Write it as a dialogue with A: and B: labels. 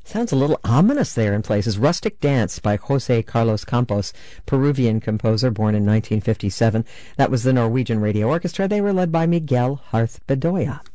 A: Sounds a little ominous there in places. Rustic Dance by Jose Carlos Campos, Peruvian composer born in 1957. That was the Norwegian Radio Orchestra. They were led by Miguel Harth Bedoya.